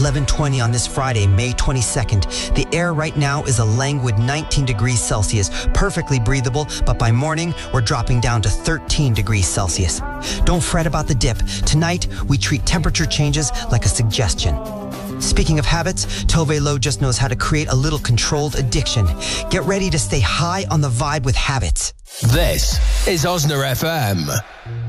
11:20 on this Friday, May 22nd. The air right now is a languid 19 degrees Celsius, perfectly breathable, but by morning, we're dropping down to 13 degrees Celsius. Don't fret about the dip. Tonight, we treat temperature changes like a suggestion. Speaking of habits, Tove Lo just knows how to create a little controlled addiction. Get ready to stay high on the vibe with habits. This is Osna FM.